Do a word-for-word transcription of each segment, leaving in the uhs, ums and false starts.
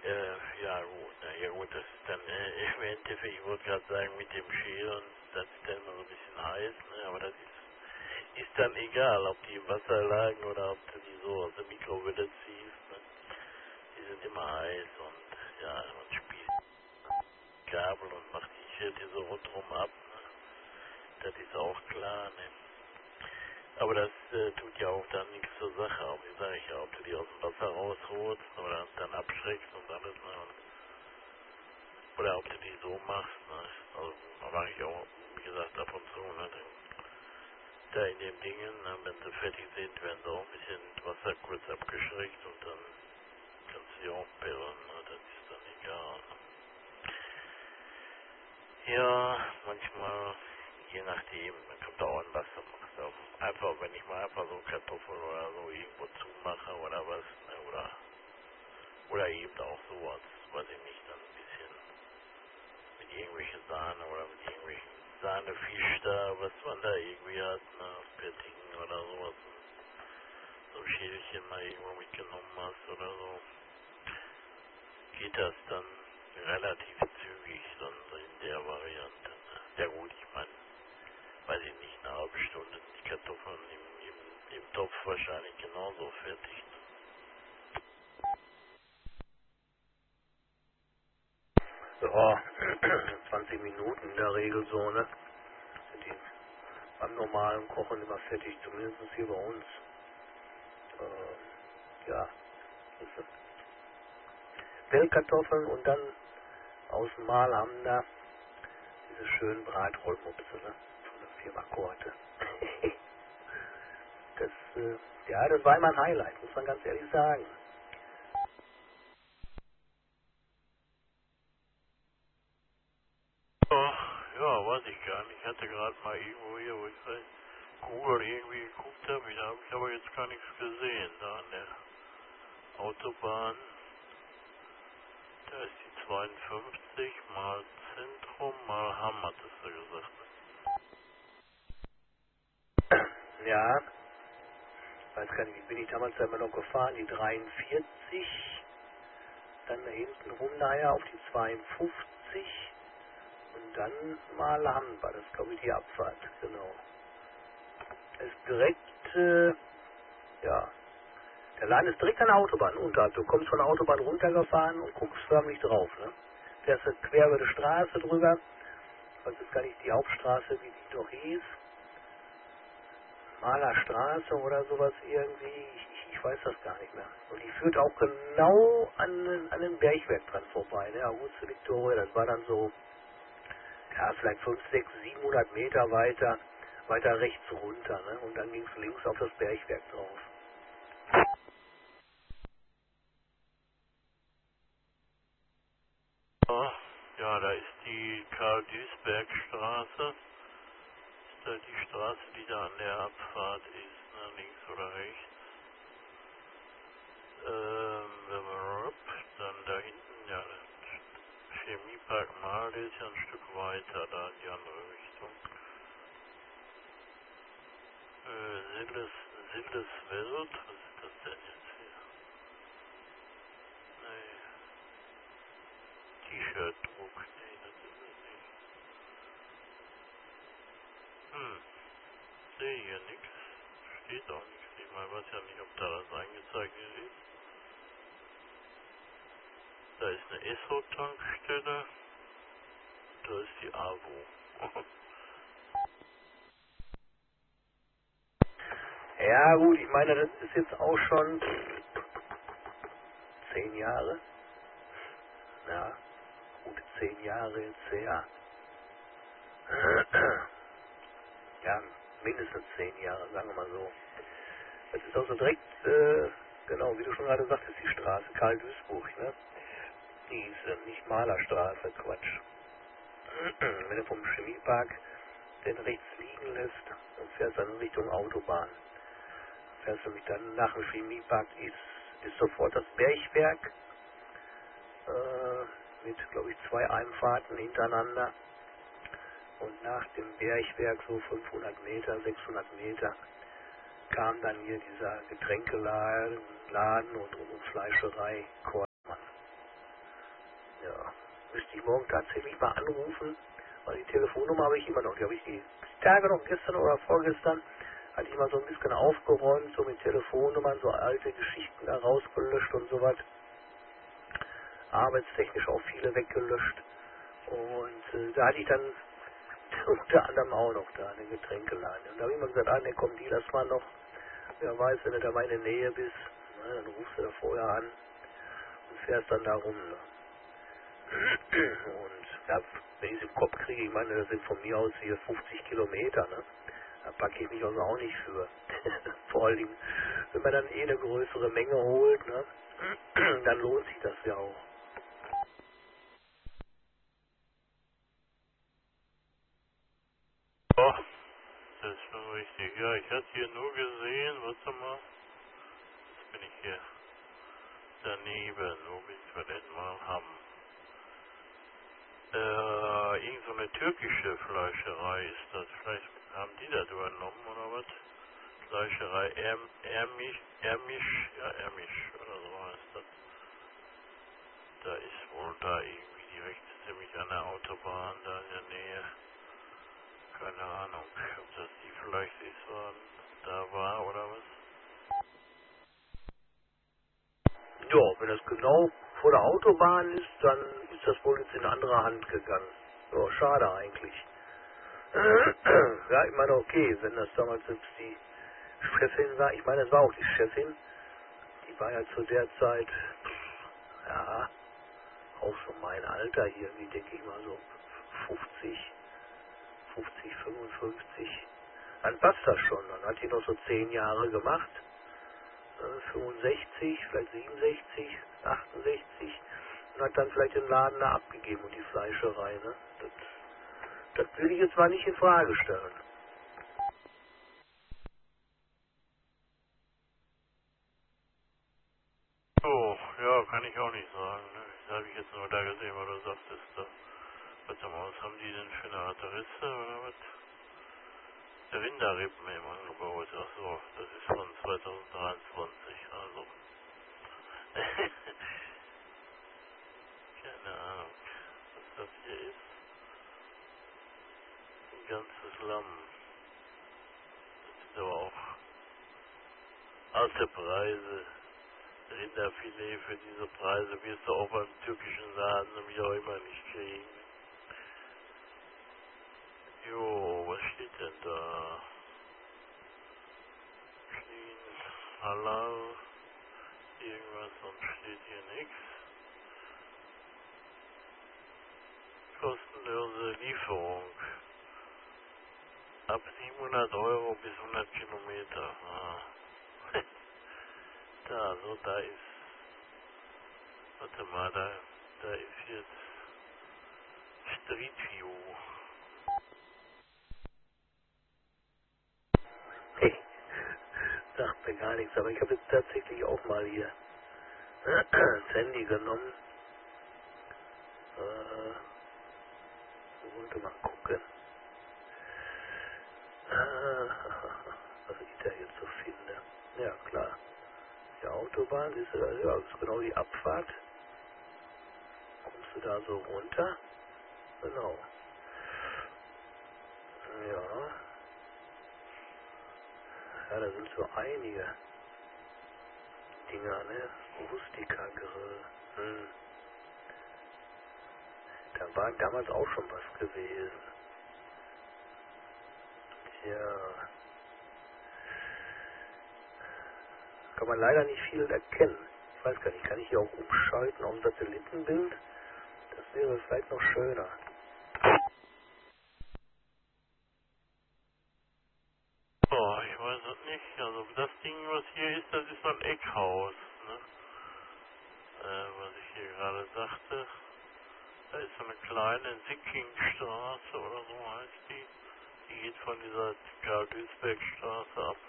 Äh, ja gut, na ja gut, das ist dann äh, im Endeffekt, ich wollte gerade sagen, mit dem Schälen, das ist dann immer so ein bisschen heiß, ne? Aber das ist, ist dann egal, ob die im Wasser lagen oder ob du die so aus der Mikrowelle ziehst, ne? Die sind immer heiß und ja, man spießt Kabel und macht die Schirte so rundherum ab, ne? Das ist auch klar, ne? Aber das äh, tut ja auch dann nichts zur Sache, auch wie sage ich ja, ob du die aus dem Wasser rausholst oder dann abschreckst und alles, ne? Und, oder ob du die so machst, ne? Also mache ich auch, wie gesagt, ab und zu, ne? Da in den Dingen, ne? Wenn sie fertig sind, werden sie auch ein bisschen mit Wasser kurz abgeschreckt und dann kannst du die auch pillen, ne? Das ist dann egal. Ja, manchmal, je nachdem, dann kommt auch an, was du machst. Also einfach, wenn ich mal einfach so Kartoffeln oder so irgendwo zumache oder was, ne? Oder, oder eben auch sowas, was ich mich dann ein bisschen mit irgendwelchen Sahne oder mit irgendwelchen Sahnefisch da, was man da irgendwie hat, ne? Petting oder sowas. So Schälchen mal irgendwo mitgenommen hast oder so, geht das dann relativ zügig dann so in der Variante. Ne? Ja gut, ich meine, weiß ich nicht, eine halbe Stunde sind die Kartoffeln im, im, im Topf wahrscheinlich genauso fertig. Ja, zwanzig Minuten in der Regel so, ne? Sind die beim normalen Kochen immer fertig, zumindest hier bei uns. Äh, ja, das sind Pellkartoffeln und dann aus dem Mahl haben da diese schönen Bratrollmupse, ne? Von der Firma Korte. das, äh, ja, das war immer ein Highlight, muss man ganz ehrlich sagen. Ach, ja, weiß ich gar nicht. Ich hatte gerade mal irgendwo hier, wo ich bei Google irgendwie geguckt habe, da habe ich aber jetzt gar nichts gesehen. Da an der Autobahn, da ist die zweiundfünfzig mal Zentrum mal Hamm, hattest du gesagt. Ja, weiß gar nicht, wie bin ich damals da immer noch gefahren, die dreiundvierzig, dann da hinten rum nachher auf die zweiundfünfzig und dann mal Hamm war das, glaube ich, die Abfahrt, genau. Das ist direkt, äh, ja, der Laden ist direkt an der Autobahn unterhalb. Du kommst von der Autobahn runtergefahren und guckst förmlich drauf, ne? Fährst du quer über die Straße drüber, ich weiß jetzt gar nicht die Hauptstraße, wie die doch hieß, Maler Straße oder sowas irgendwie, ich, ich, ich weiß das gar nicht mehr. Und die führt auch genau an, den- an den Bergwerk dran vorbei, ne? Auguste Victoria, das war dann so, ja, vielleicht fünf, sechs, siebenhundert Meter weiter, weiter rechts runter, ne? Und dann ging es links auf das Bergwerk drauf. Ja, ja, da ist die Karl-Duisberg-Straße. Ist da die Straße, die da an der Abfahrt ist, ne, links oder rechts. Ähm, wenn wir rup, dann da hinten, ja, der Chemiepark Mal, der ist ja ein Stück weiter, da in die andere Richtung. Äh, Silles, Silleswelt, was ist das denn jetzt hier? Nee, T-Shirt-Druck, nee, das ist es nicht. Hm, sehe hier nix. Steht auch nichts. Ich mal weiß ja nicht, ob da das eingezeichnet ist. Da ist eine Esso-Tankstelle. Da ist die A W O. Ja gut, ich meine, das ist jetzt auch schon zehn Jahre. Ja, gute zehn Jahre jetzt her. Ja, mindestens zehn Jahre, sagen wir mal so. Das ist auch so direkt, äh, genau, wie du schon gerade sagtest, die Straße, Karl Duisburg, ne? Die ist äh, nicht Malerstraße, Quatsch. Wenn du vom Chemiepark den rechts liegen lässt und fährst dann Richtung Autobahn, fährst du mich dann nach dem Chemiepark, ist, ist sofort das Bergwerk, äh, mit, glaube ich, zwei Einfahrten hintereinander. Und nach dem Bergwerk, so fünfhundert Meter, sechshundert Meter, kam dann hier dieser Getränkeladen Laden und, und Fleischerei Kortmann. morgen tatsächlich mal anrufen, weil die Telefonnummer habe ich immer noch. Die habe ich die Tage noch, gestern oder vorgestern, hatte ich mal so ein bisschen aufgeräumt, so mit Telefonnummern, so alte Geschichten da rausgelöscht und sowas. Arbeitstechnisch auch viele weggelöscht. Und äh, da hatte ich dann unter anderem auch noch da eine Getränkeladen. Und da habe ich immer gesagt, ah ne, komm, die lass mal noch. Wer weiß, wenn du da mal in der Nähe bist, na, dann rufst du da vorher an und fährst dann da rum. Ne? Und ja, wenn ich es im Kopf kriege, ich meine, das sind von mir aus hier fünfzig Kilometer, ne? Da packe ich mich also auch nicht für. Vor allen Dingen, wenn man dann eh eine größere Menge holt, ne? Dann lohnt sich das ja auch. Ja, das ist schon richtig. Ja, ich hatte hier nur gesehen, warte mal, jetzt bin ich hier daneben, wo bin ich denn mal haben? Äh, irgend so eine türkische Fleischerei ist das. Vielleicht haben die das übernommen oder was? Fleischerei Erm, Ermisch, Ermisch, ja Ermisch oder so heißt das. Da ist wohl da irgendwie direkt ziemlich an der Autobahn, da in der Nähe. Keine Ahnung, ob das die vielleicht ist, war, da war oder was. Ja, wenn das genau vor der Autobahn ist, dann ist das wohl jetzt in andere Hand gegangen. Ja, schade eigentlich. Ja, ich meine, okay, wenn das damals jetzt die Chefin war, ich meine, es war auch die Chefin, die war ja zu der Zeit, ja, auch so mein Alter hier, wie denke ich mal so fünfzig, fünfzig, fünfundfünfzig, dann passt das schon. Dann hat die noch so zehn Jahre gemacht, äh, fünfundsechzig, vielleicht siebenundsechzig, achtundsechzig und hat dann vielleicht den Laden da abgegeben und die Fleischerei, ne? Das, das will ich jetzt mal nicht in Frage stellen. Oh, ja, kann ich auch nicht sagen. Ne? Das habe ich jetzt nur da gesehen, weil du sagtest, da. Warte mal, was haben die denn für eine Adresse oder was? Rinderrippen im Angebot. Achso, das ist von zweitausenddreiundzwanzig, also. Keine Ahnung, was das hier ist. Ein ganzes Lamm. Das sind aber auch alte Preise. Rinderfilet für diese Preise wirst du auch beim türkischen Laden wie auch immer nicht kriegen. Jo, was steht denn da? Clean, Halal, irgendwas, sonst steht hier nichts. Kostenlose Lieferung. Ab siebenhundert Euro bis hundert Kilometer. Ah. Da, so, da ist, warte mal, da, da ist jetzt Street View. Hey, sagt mir gar nichts, aber ich habe jetzt tatsächlich auch mal hier das Handy genommen. Äh, wollte mal gucken. Äh, was ich da jetzt so finde. Ja, klar. Die Autobahn, siehst du da, ja, das ist genau die Abfahrt. Kommst du da so runter? Genau. Ja. Ja, da sind so einige Dinger, ne? Rustika-Grill. Hm. Da war damals auch schon was gewesen. Tja. Kann man leider nicht viel erkennen. Ich weiß gar nicht, kann ich hier auch umschalten auf ein Satellitenbild? Das wäre vielleicht noch schöner. Oh, ich weiß es nicht. Also das Ding, was hier ist, das ist so ein Eckhaus, ne? Äh, was ich hier gerade sagte. Da ist so eine kleine Sickingstraße oder so heißt die. Die geht von dieser Karl-Duisberg-Straße ab.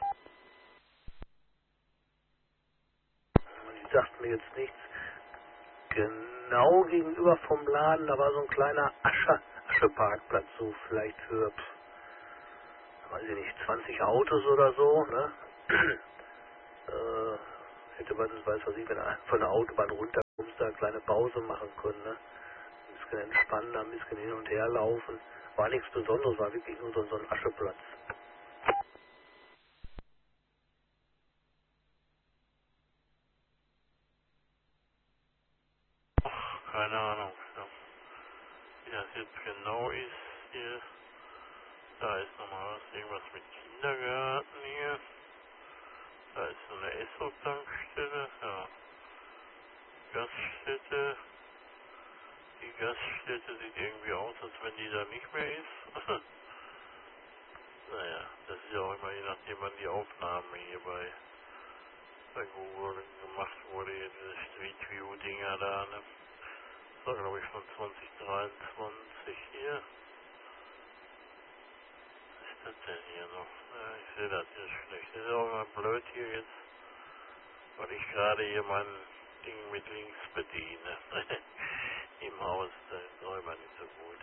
Die sagt mir jetzt nichts. Genau gegenüber vom Laden, da war so ein kleiner Asche, Ascheparkplatz, so vielleicht für, pf, weiß ich nicht, zwanzig Autos oder so, ne? äh, hätte man, weiß was ich, wenn du von der Autobahn runterkommst, da eine kleine Pause machen können, ne? bisschen entspannen, ein bisschen hin und her laufen. War nichts Besonderes, war wirklich nur so, so ein Ascheplatz. Ach, keine Ahnung. Ja. Wie das jetzt genau ist hier. Da ist nochmal was, irgendwas mit Kindergarten hier. Da ist so eine Esso-Tankstelle. Ja. Gaststätte. Die Gaststätte sieht irgendwie aus, als wenn die da nicht mehr ist. Naja, das ist ja auch immer je nachdem, wann die Aufnahme hier bei, bei Google gemacht wurde, hier diese Street View Dinger da, ne? Das war glaube ich von zwanzig dreiundzwanzig hier. Was ist das denn hier noch? Ja, ich sehe das hier schlecht. Das ist auch immer blöd hier jetzt, weil ich gerade hier mein Ding mit links bediene. Im Haus, da ist auch immer nicht so gut.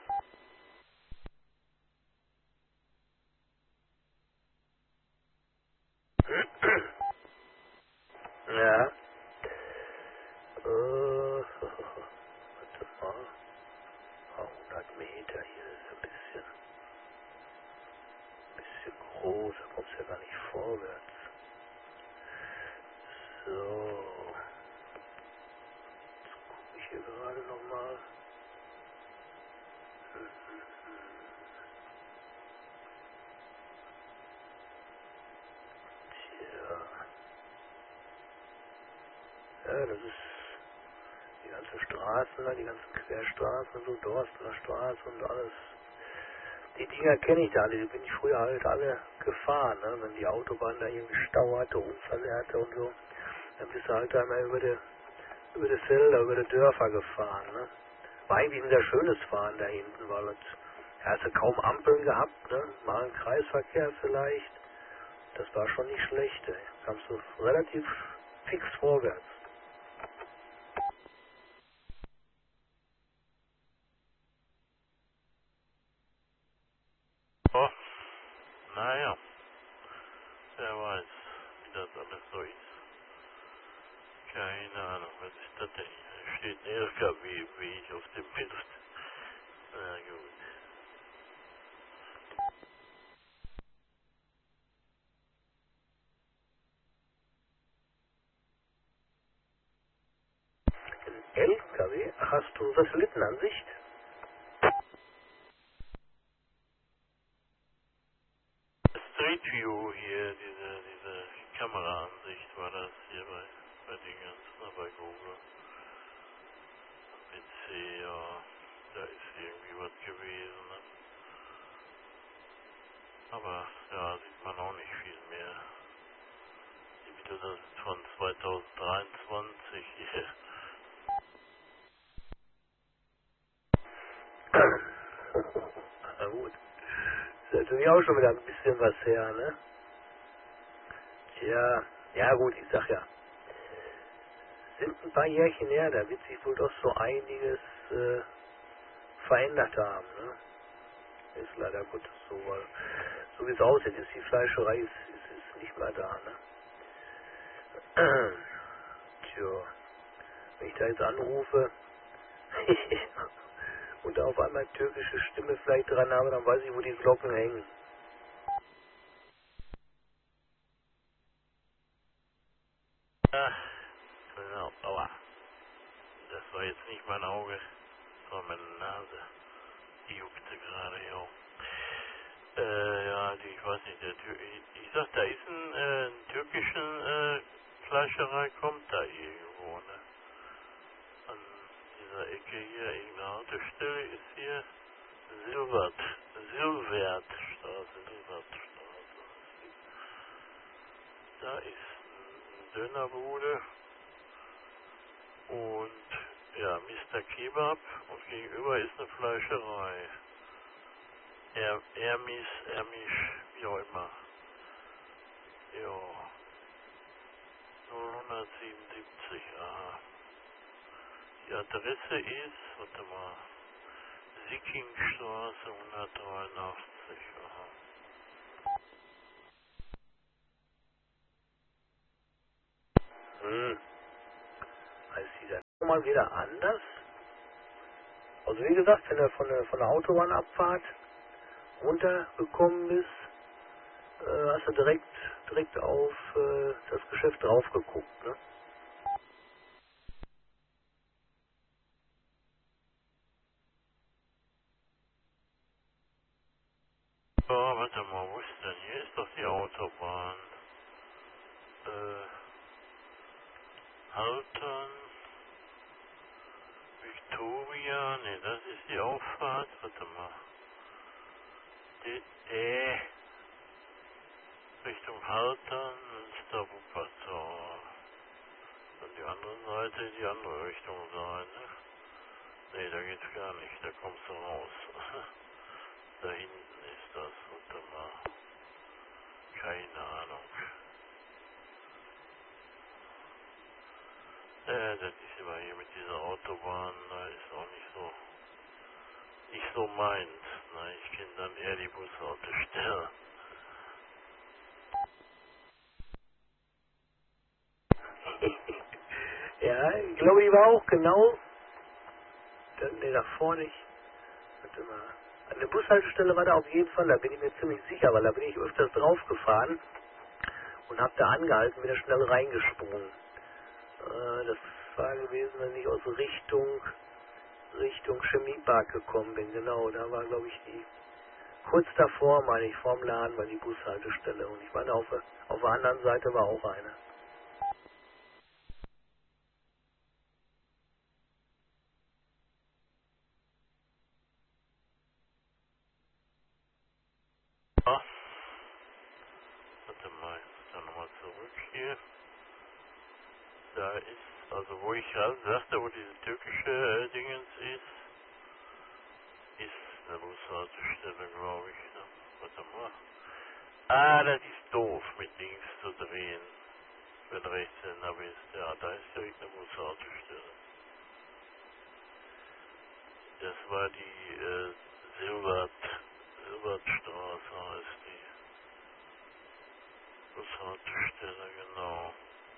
Ja. Äh, warte mal. hundert Meter hier ist ein bisschen, bisschen groß, da kommst du ja gar nicht vorwärts. So, gucke ich hier gerade nochmal. Tja, ja, das ist die ganze Straßen, da, die ganzen Querstraßen, so Dorstener Straße und alles. Die Dinger kenne ich da alle, die bin ich früher halt alle gefahren, ne? Wenn die Autobahn da irgendwie Stau hatte, Unfälle hatte und so, dann bist du halt einmal über die, über die Felder, über die Dörfer gefahren, ne? War eigentlich ein sehr schönes Fahren da hinten, weil es, ja, hast du kaum Ampeln gehabt, ne? Mal ein Kreisverkehr vielleicht. Das war schon nicht schlecht, ey. Kamst du relativ fix vorwärts. Oh, naja, wer weiß, wie das alles so ist. Keine Ahnung, was ist das denn hier? Steht ein L K W Weg auf dem Bild. Na gut. Ein L K W? Ach, hast du Satellitenansicht? Street View hier, diese, diese Kameraansicht war das hier bei, bei Dingens, ne, bei Google. P C, ja, da ist irgendwie was gewesen, ne? Aber, ja, sieht man auch nicht viel mehr. Die Bilder sind von zweitausenddreiundzwanzig hier. Na gut. Ist natürlich auch schon wieder ein bisschen was her, ne? Tja, ja gut, ich sag ja, sind ein paar Jährchen her, da wird sich wohl doch so einiges äh, verändert haben, ne? Ist leider Gottes so, weil so wie es aussieht, ist die Fleischerei ist, ist, ist nicht mehr da, ne? Tja, wenn ich da jetzt anrufe und da auf einmal türkische Stimme vielleicht dran habe, dann weiß ich, wo die Glocken hängen. Ja, genau, aua. Das war jetzt nicht mein Auge, das war meine Nase. Die juckte gerade, ja. Äh, ja, die, ich weiß nicht, der Tür, ich, ich sag, da ist ein, äh, ein türkischen, äh, Fleischerei, kommt da irgendwo, ne? An dieser Ecke hier, irgendeine Haltestelle ist hier Silbert, Silvertstraße, Silbertstraße. Da ist ein Dönerbude und, ja, Mister Kebab und gegenüber ist eine Fleischerei. Er, Ermis, Ermisch, wie auch immer. Ja, null siebenundsiebzig, aha. Die Adresse ist, warte mal, Sickingstraße hundertdreiundachtzig, aha. Hm, heißt die dann mal wieder anders? Also wie gesagt, wenn du von der, von der Autobahnabfahrt runtergekommen bist, äh, hast du direkt, direkt auf äh, das Geschäft drauf geguckt, ne? Oh, warte mal, wo ist denn? Hier ist doch die Autobahn. Äh, Haltern, Victoria, ne, das ist die Auffahrt. Warte mal. Die, äh, Richtung Haltern, Münster, Wuppertal. Und die andere Seite, die andere Richtung sein, ne? Ne, da geht's gar nicht, da kommst du raus. Da hinten ist das, warte mal. Keine Ahnung. Äh, das ist immer hier mit dieser Autobahn, da ist auch nicht so, nicht so meins. Ne? Ich kenne dann eher die Bushaltestelle. Ja, ich glaube, die war auch genau, ne, da vorne, ich, warte mal, an der Bushaltestelle war da auf jeden Fall, da bin ich mir ziemlich sicher, weil da bin ich öfters drauf gefahren und habe da angehalten, bin da schnell reingesprungen. Äh, das war gewesen, wenn ich aus Richtung, Richtung Chemiepark gekommen bin, genau, da war, glaube ich, die, kurz davor, meine ich, vorm Laden war die Bushaltestelle und ich meine, auf, der- auf der anderen Seite war auch eine. Ah, warte mal, dann nochmal zurück hier. Da ist, also wo ich gerade sagte, wo diese türkische äh, Dingens ist, ist eine Bushaltestelle, glaube ich. Ne? Warte mal. Ah, das ist doof, mit links zu drehen, wenn Rechtshänder bist. Ja, da ist direkt eine Bushaltestelle. Das war die äh, Silbert, Silbertstraße heißt die Bushaltestelle, genau.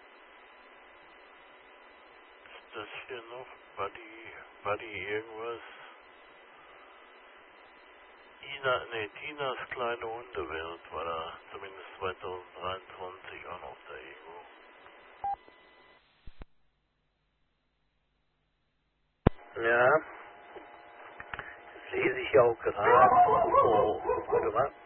Ist das hier noch? War die, war die irgendwas? Ina, nee, Tinas kleine Hundewelt war da zumindest zweitausenddreiundzwanzig auch noch da irgendwo. Ja, das lese ich ja auch gerade. Oh, warte mal.